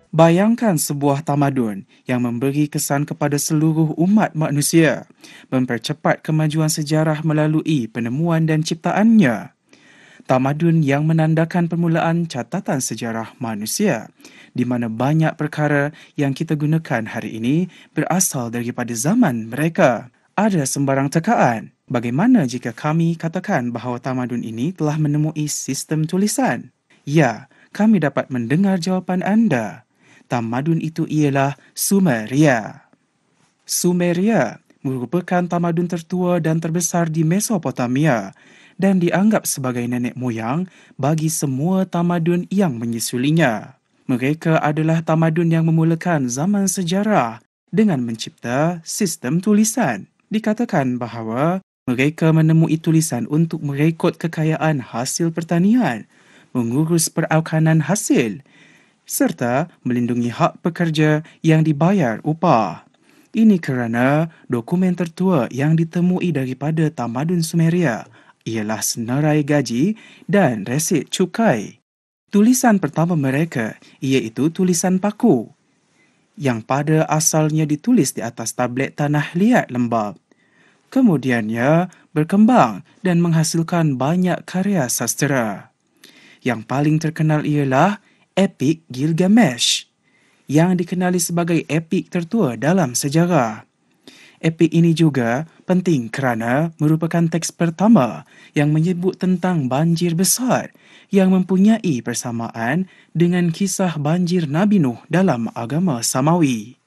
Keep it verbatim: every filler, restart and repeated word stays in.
Bayangkan sebuah tamadun yang memberi kesan kepada seluruh umat manusia, mempercepat kemajuan sejarah melalui penemuan dan ciptaannya. Tamadun yang menandakan permulaan catatan sejarah manusia, di mana banyak perkara yang kita gunakan hari ini berasal daripada zaman mereka. Ada sembarang tekaan. Bagaimana jika kami katakan bahawa tamadun ini telah menemui sistem tulisan? Ya, kami dapat mendengar jawapan anda. Tamadun itu ialah Sumeria. Sumeria merupakan tamadun tertua dan terbesar di Mesopotamia dan dianggap sebagai nenek moyang bagi semua tamadun yang menyusulinya. Mereka adalah tamadun yang memulakan zaman sejarah dengan mencipta sistem tulisan. Dikatakan bahawa mereka menemui tulisan untuk merekod kekayaan hasil pertanian, mengurus peraukanan hasil, serta melindungi hak pekerja yang dibayar upah. Ini kerana dokumen tertua yang ditemui daripada tamadun Sumeria ialah senarai gaji dan resit cukai. Tulisan pertama mereka iaitu tulisan paku, yang pada asalnya ditulis di atas tablet tanah liat lembap. Kemudiannya berkembang dan menghasilkan banyak karya sastera. Yang paling terkenal ialah Epik Gilgamesh, yang dikenali sebagai epik tertua dalam sejarah. Epik ini juga penting kerana merupakan teks pertama yang menyebut tentang banjir besar yang mempunyai persamaan dengan kisah banjir Nabi Nuh dalam agama Samawi.